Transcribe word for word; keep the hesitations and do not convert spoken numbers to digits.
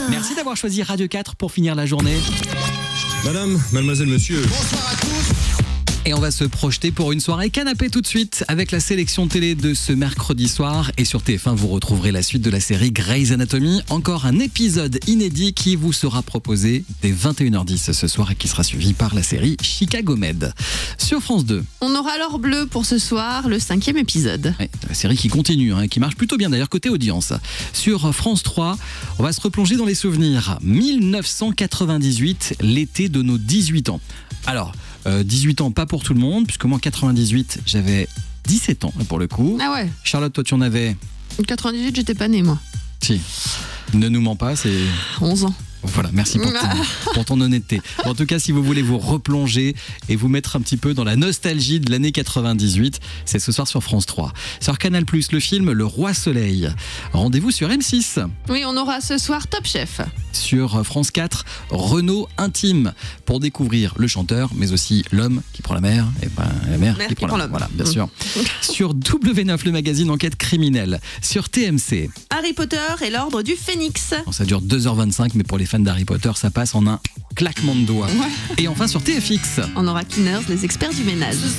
Merci d'avoir choisi Radio quatre pour finir la journée. Madame, mademoiselle, monsieur. Bonsoir à tous. Et on va se projeter pour une soirée canapé tout de suite avec la sélection télé de ce mercredi soir. Et sur T F un, vous retrouverez la suite de la série Grey's Anatomy. Encore un épisode inédit qui vous sera proposé dès vingt et une heures dix ce soir et qui sera suivi par la série Chicago Med. Sur France deux. On aura l'or bleu pour ce soir, le cinquième épisode. Ouais, la série qui continue, hein, qui marche plutôt bien d'ailleurs côté audience. Sur France trois, on va se replonger dans les souvenirs. dix-neuf cent quatre-vingt-dix-huit, l'été de nos dix-huit ans. Alors, euh, dix-huit ans, pas pour tout le monde, puisque moi, en quatre-vingt-dix-huit, j'avais dix-sept ans pour le coup. Ah ouais. Charlotte, toi, tu en avais... quatre-vingt-dix-huit, j'étais pas née, moi. Si. Ne nous mens pas, c'est... onze ans. Voilà, merci pour, ton, pour ton honnêteté. En tout cas, si vous voulez vous replonger et vous mettre un petit peu dans la nostalgie de l'année quatre-vingt-dix-huit, c'est ce soir sur France trois. Sur Canal plus, le film Le Roi Soleil. Rendez-vous sur M six. Oui, on aura ce soir Top Chef. Sur France quatre, Renault Intime, pour découvrir le chanteur, mais aussi l'homme qui prend la mer, et ben la mer Mère qui, qui prend, prend la l'homme. Voilà, bien sûr. Sur W neuf, le magazine Enquête criminelle. Sur T M C. Harry Potter et l'ordre du Phénix. Bon, ça dure deux heures vingt-cinq, mais pour les fans d'Harry Potter, ça passe en un claquement de doigts. Ouais. Et enfin sur T F X. On aura Kinners, les experts du ménage.